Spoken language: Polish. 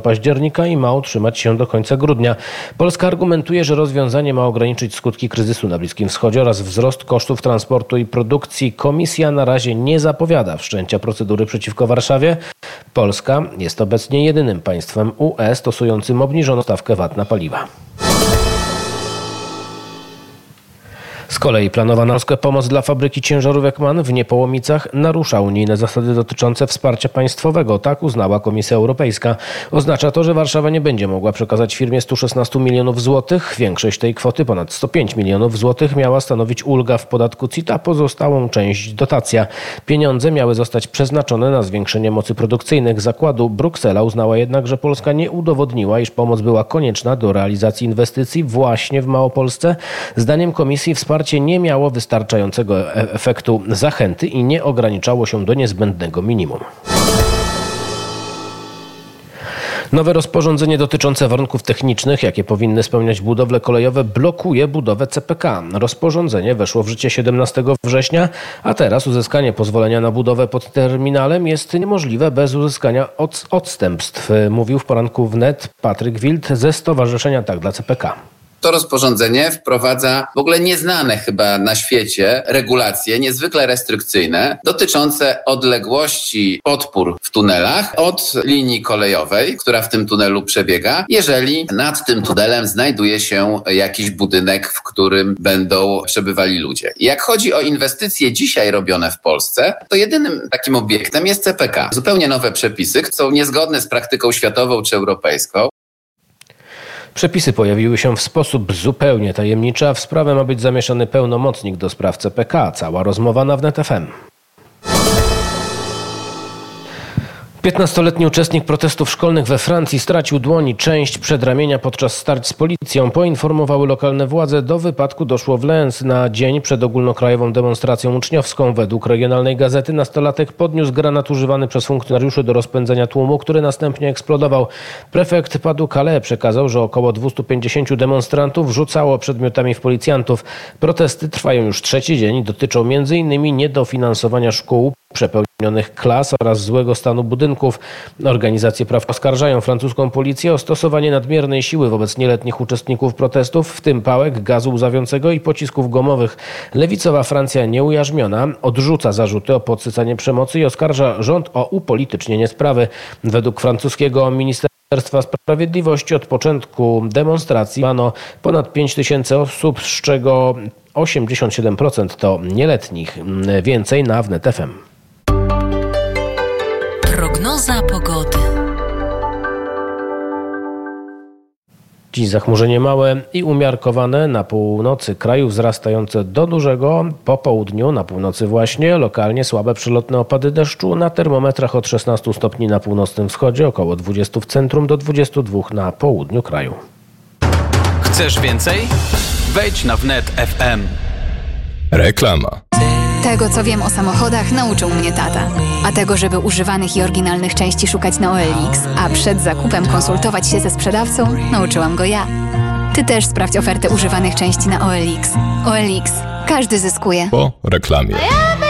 października i ma utrzymać się do końca grudnia. Polska argumentuje, że rozwiązanie ma ograniczyć skutki kryzysu na Bliskim Wschodzie oraz wzrost kosztów transportu i produkcji. Komisja na razie nie zapowiada wszczęcia procedury przeciwko Warszawie. Polska jest obecnie jedynym państwem UE stosującym obniżoną stawkę VAT na paliwa. Z kolei planowana pomoc dla fabryki ciężarówek MAN w Niepołomicach narusza unijne zasady dotyczące wsparcia państwowego. Tak uznała Komisja Europejska. Oznacza to, że Warszawa nie będzie mogła przekazać firmie 116 milionów złotych. Większość tej kwoty, ponad 105 milionów złotych, miała stanowić ulga w podatku CIT, a pozostałą część dotacja. Pieniądze miały zostać przeznaczone na zwiększenie mocy produkcyjnych zakładu. Bruksela uznała jednak, że Polska nie udowodniła, iż pomoc była konieczna do realizacji inwestycji właśnie w Małopolsce. Zdaniem Komisji wsparcie nie miało wystarczającego efektu zachęty i nie ograniczało się do niezbędnego minimum. Nowe rozporządzenie dotyczące warunków technicznych, jakie powinny spełniać budowle kolejowe, blokuje budowę CPK. Rozporządzenie weszło w życie 17 września, a teraz uzyskanie pozwolenia na budowę pod terminalem jest niemożliwe bez uzyskania odstępstw, mówił w poranku wnet Patryk Wild ze Stowarzyszenia Tak dla CPK. To rozporządzenie wprowadza w ogóle nieznane chyba na świecie regulacje niezwykle restrykcyjne dotyczące odległości podpór w tunelach od linii kolejowej, która w tym tunelu przebiega, jeżeli nad tym tunelem znajduje się jakiś budynek, w którym będą przebywali ludzie. I jak chodzi o inwestycje dzisiaj robione w Polsce, to jedynym takim obiektem jest CPK. Zupełnie nowe przepisy są niezgodne z praktyką światową czy europejską. Przepisy pojawiły się w sposób zupełnie tajemniczy, a w sprawę ma być zamieszany pełnomocnik do spraw CPK. Cała rozmowa na Wnet FM. 15-letni uczestnik protestów szkolnych we Francji stracił dłoń i część przedramienia podczas starć z policją. Poinformowały lokalne władze. Do wypadku doszło w Lens na dzień przed ogólnokrajową demonstracją uczniowską. Według regionalnej gazety nastolatek podniósł granat używany przez funkcjonariuszy do rozpędzenia tłumu, który następnie eksplodował. Prefekt Pas-de-Calais przekazał, że około 250 demonstrantów rzucało przedmiotami w policjantów. Protesty trwają już trzeci dzień i dotyczą m.in. niedofinansowania szkół, przepełnionych klas oraz złego stanu budynków. Organizacje praw oskarżają francuską policję o stosowanie nadmiernej siły wobec nieletnich uczestników protestów, w tym pałek, gazu łzawiącego i pocisków gumowych. Lewicowa Francja nieujarzmiona odrzuca zarzuty o podsycanie przemocy i oskarża rząd o upolitycznienie sprawy. Według francuskiego Ministerstwa Sprawiedliwości od początku demonstracji bano ponad 5 000 osób, z czego 87% to nieletnich. Więcej na Wnet FM. Prognoza pogody. Dziś zachmurzenie małe i umiarkowane na północy kraju, wzrastające do dużego. Po południu, na północy właśnie, lokalnie słabe przelotne opady deszczu. Na termometrach od 16 stopni na północnym wschodzie, około 20 w centrum, do 22 na południu kraju. Chcesz więcej? Wejdź na Wnet FM. Reklama. Tego, co wiem o samochodach, nauczył mnie tata. A tego, żeby używanych i oryginalnych części szukać na OLX, a przed zakupem konsultować się ze sprzedawcą, nauczyłam go ja. Ty też sprawdź ofertę używanych części na OLX. OLX. Każdy zyskuje. Po reklamie.